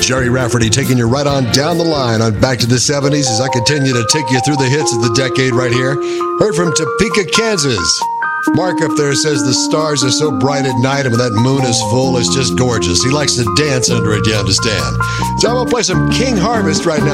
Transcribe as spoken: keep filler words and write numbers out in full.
Jerry Rafferty taking you right on down the line on Back to the seventies as I continue to take you through the hits of the decade right here. Heard from Topeka, Kansas. Mark up there says the stars are so bright at night and when that moon is full, it's just gorgeous. He likes to dance under it, you understand. So I'm going to play some King Harvest right now.